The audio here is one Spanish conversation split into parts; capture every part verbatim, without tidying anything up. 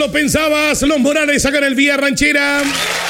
lo pensabas, los Morales sacan el Vía Ranchera.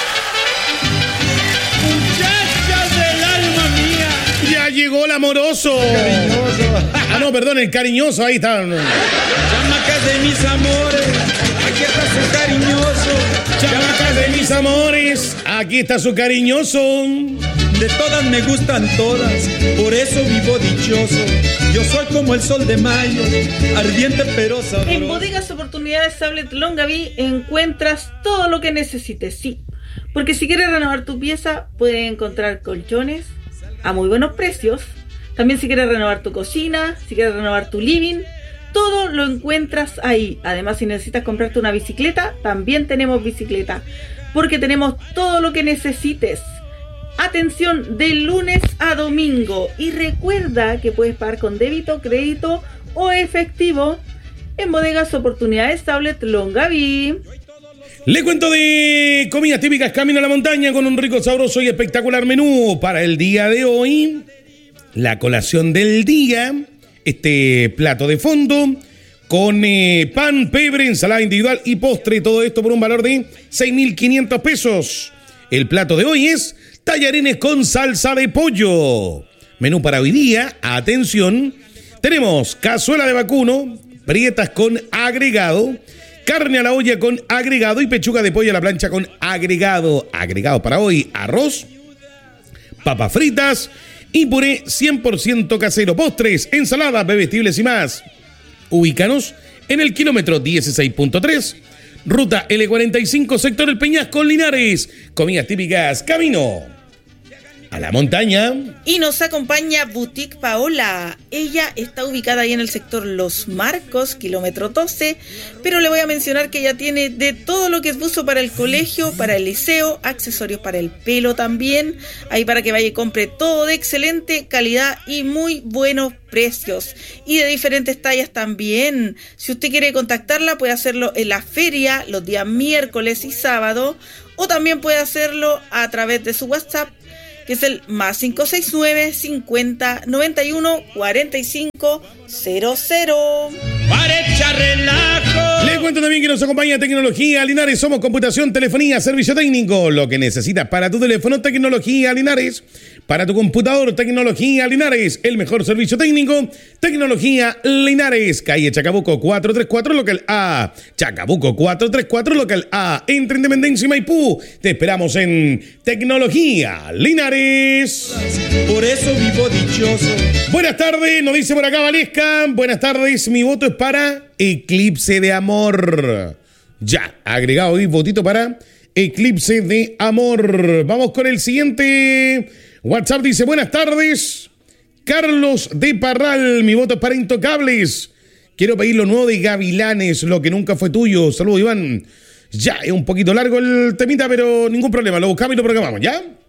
Muchachas del alma mía. Ya llegó el amoroso. Cariñoso. Ah, no, perdón, el cariñoso, ahí está. Chamacas de mis amores, aquí está su cariñoso. Chamacas de mis amores, aquí está su cariñoso. De todas me gustan todas, por eso vivo dichoso. Yo soy como el sol de mayo, ardiente pero sabroso. En Bodegas Oportunidades Tablet Longaví encuentras todo lo que necesites, sí. Porque si quieres renovar tu pieza, puedes encontrar colchones a muy buenos precios. También si quieres renovar tu cocina, si quieres renovar tu living, todo lo encuentras ahí. Además, si necesitas comprarte una bicicleta, también tenemos bicicleta. Porque tenemos todo lo que necesites. Atención, de lunes a domingo. Y recuerda que puedes pagar con débito, crédito o efectivo en Bodegas Oportunidades Tablet Longaví. Le cuento de comidas típicas Camino a la Montaña con un rico, sabroso y espectacular menú para el día de hoy. La colación del día, este plato de fondo con eh, pan, pebre, ensalada individual y postre. Todo esto por un valor de seis mil quinientos pesos. El plato de hoy es tallarines con salsa de pollo. Menú para hoy día, atención, tenemos cazuela de vacuno, prietas con agregado, carne a la olla con agregado y pechuga de pollo a la plancha con agregado. Agregado para hoy, arroz, papas fritas y puré cien por ciento casero. Postres, ensaladas, bebestibles y más. Ubícanos en el kilómetro dieciséis punto tres, ruta L cuarenta y cinco, sector El Peñasco, Linares. Comidas típicas, camino a la montaña. Y nos acompaña Boutique Paola. Ella está ubicada ahí en el sector Los Marcos, kilómetro doce. Pero le voy a mencionar que ella tiene de todo lo que es buzo para el colegio, para el liceo, accesorios para el pelo también. Ahí para que vaya y compre todo de excelente calidad y muy buenos precios. Y de diferentes tallas también. Si usted quiere contactarla, puede hacerlo en la feria los días miércoles y sábado. O también puede hacerlo a través de su WhatsApp, que es el más cinco seis nueve, cincuenta, noventa y uno, cuarenta y cinco, cero cero. Para echar relajo. Le cuento también que nos acompaña Tecnología Linares. Somos computación, telefonía, servicio técnico. Lo que necesitas para tu teléfono, Tecnología Linares. Para tu computador, Tecnología Linares. El mejor servicio técnico, Tecnología Linares. Calle Chacabuco cuatrocientos treinta y cuatro, local A. Chacabuco cuatrocientos treinta y cuatro, local A. Entre Independencia y Maipú. Te esperamos en Tecnología Linares. Por eso vivo dichoso. Buenas tardes, nos dice por acá Valesca. Buenas tardes, mi voto es para Eclipse de Amor. Ya, agregado hoy votito para Eclipse de Amor. Vamos con el siguiente. WhatsApp dice, buenas tardes, Carlos de Parral, mi voto es para Intocables. Quiero pedir lo nuevo de Gavilanes, lo que nunca fue tuyo. Saludos, Iván. Ya, es un poquito largo el temita, pero ningún problema. Lo buscamos y lo programamos, ¿ya?